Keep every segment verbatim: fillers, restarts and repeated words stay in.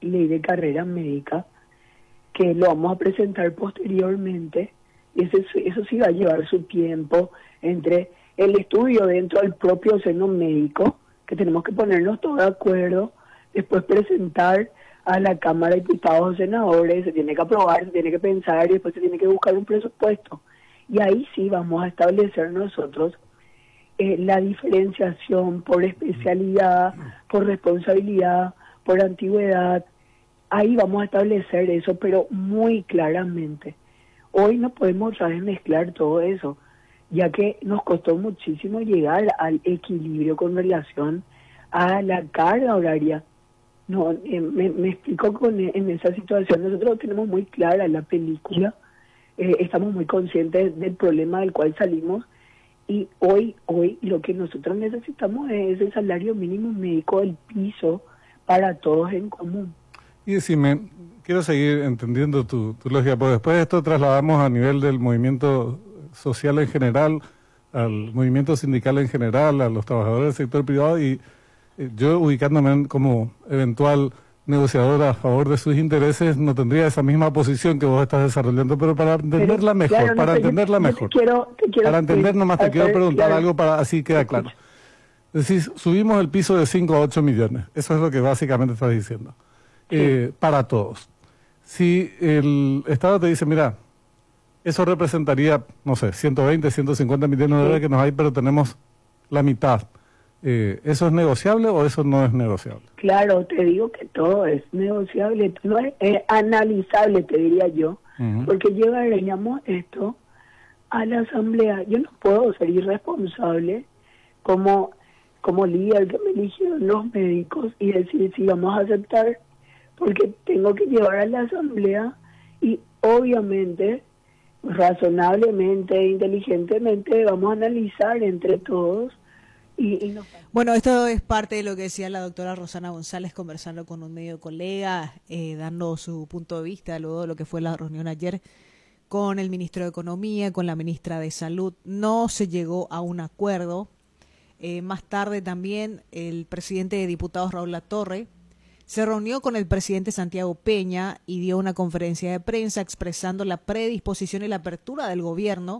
ley de carrera médica, que lo vamos a presentar posteriormente, y eso, eso sí va a llevar su tiempo entre el estudio dentro del propio seno médico, que tenemos que ponernos todos de acuerdo, después presentar a la Cámara de Diputados o Senadores, se tiene que aprobar, se tiene que pensar y después se tiene que buscar un presupuesto. Y ahí sí vamos a establecer nosotros eh, la diferenciación por especialidad, por responsabilidad, por antigüedad. Ahí vamos a establecer eso, pero muy claramente. Hoy no podemos otra vez mezclar todo eso, ya que nos costó muchísimo llegar al equilibrio con relación a la carga horaria. No, eh, me, me explico con en esa situación. Nosotros tenemos muy clara la película, eh, estamos muy conscientes del problema del cual salimos, y hoy, hoy lo que nosotros necesitamos es el salario mínimo médico, el piso para todos en común. Y decime, quiero seguir entendiendo tu, tu lógica, porque después de esto trasladamos a nivel del movimiento social en general, al movimiento sindical en general, a los trabajadores del sector privado, y eh, yo ubicándome como eventual negociador a favor de sus intereses, no tendría esa misma posición que vos estás desarrollando, pero para entenderla pero, mejor, claro, no, para entenderla yo, mejor. Te quiero, te quiero, para entender nomás te quiero preguntar claro, algo para así queda claro. Decís, subimos el piso de cinco a ocho millones, eso es lo que básicamente estás diciendo. Sí. Eh, para todos. Si el Estado te dice, mira, eso representaría, no sé, ciento veinte, ciento cincuenta millones de dólares sí. que nos hay, pero tenemos la mitad. Eh, ¿Eso es negociable o eso no es negociable? Claro, te digo que todo es negociable, no es, es analizable, te diría yo, uh-huh. porque llevaríamos esto a la asamblea. Yo no puedo ser irresponsable como, como líder que me eligieron los médicos y decir si vamos a aceptar, porque tengo que llevar a la asamblea y obviamente, razonablemente, inteligentemente, vamos a analizar entre todos. Y, y no. Bueno, esto es parte de lo que decía la doctora Rosana González conversando con un medio colega, eh, dando su punto de vista luego de lo que fue la reunión ayer con el ministro de Economía, con la ministra de Salud. No se llegó a un acuerdo. Eh, más tarde también el presidente de diputados, Raúl Latorre, se reunió con el presidente Santiago Peña y dio una conferencia de prensa expresando la predisposición y la apertura del gobierno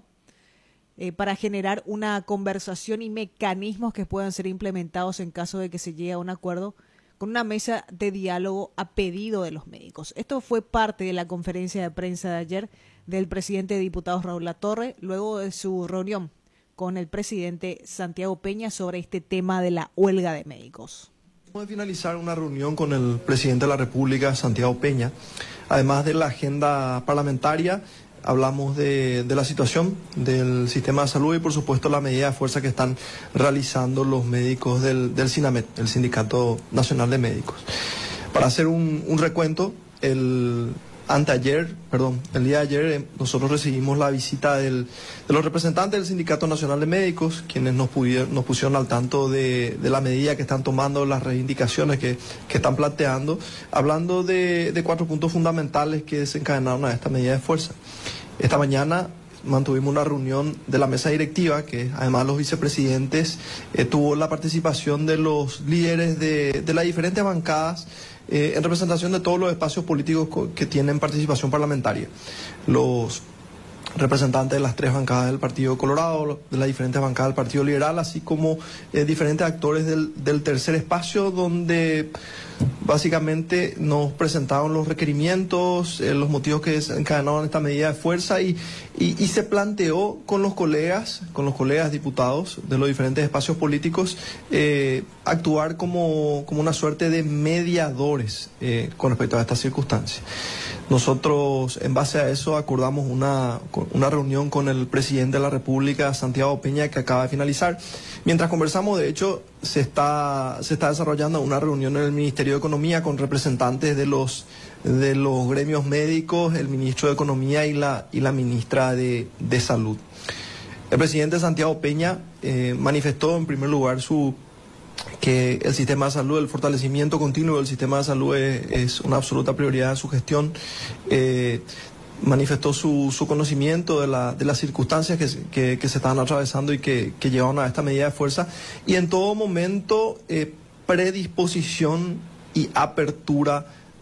Eh, para generar una conversación y mecanismos que puedan ser implementados en caso de que se llegue a un acuerdo con una mesa de diálogo a pedido de los médicos. Esto fue parte de la conferencia de prensa de ayer del presidente de diputados Raúl Latorre, luego de su reunión con el presidente Santiago Peña sobre este tema de la huelga de médicos. Vamos a finalizar una reunión con el presidente de la República, Santiago Peña, además de la agenda parlamentaria. Hablamos de, de la situación del sistema de salud y, por supuesto, la medida de fuerza que están realizando los médicos del, del SINAMED, el Sindicato Nacional de Médicos. Para hacer un, un recuento, el anteayer, perdón, el día de ayer eh, nosotros recibimos la visita del, de los representantes del Sindicato Nacional de Médicos, quienes nos, pudieron, nos pusieron al tanto de, de la medida que están tomando, las reivindicaciones que, que están planteando, hablando de, de cuatro puntos fundamentales que desencadenaron a esta medida de fuerza. Esta mañana mantuvimos una reunión de la mesa directiva, que además los vicepresidentes eh, tuvo la participación de los líderes de, de las diferentes bancadas eh, en representación de todos los espacios políticos que tienen participación parlamentaria. Los representantes de las tres bancadas del Partido Colorado, de las diferentes bancadas del Partido Liberal, así como eh, diferentes actores del, del tercer espacio, donde básicamente nos presentaron los requerimientos, eh, los motivos que desencadenaron esta medida de fuerza y, y, y se planteó con los colegas, con los colegas diputados de los diferentes espacios políticos, eh, actuar como, como una suerte de mediadores eh, con respecto a estas circunstancias. Nosotros, en base a eso, acordamos una, una reunión con el presidente de la República, Santiago Peña, que acaba de finalizar. Mientras conversamos, de hecho, se está, se está desarrollando una reunión en el Ministerio de Economía con representantes de los, de los gremios médicos, el ministro de Economía y la, y la ministra de, de Salud. El presidente Santiago Peña eh, manifestó, en primer lugar, su que el sistema de salud, el fortalecimiento continuo del sistema de salud es, es una absoluta prioridad en su gestión. Eh, manifestó su, su conocimiento de, la, de las circunstancias que, que, que se estaban atravesando y que, que llevaron a esta medida de fuerza, y en todo momento eh, predisposición y apertura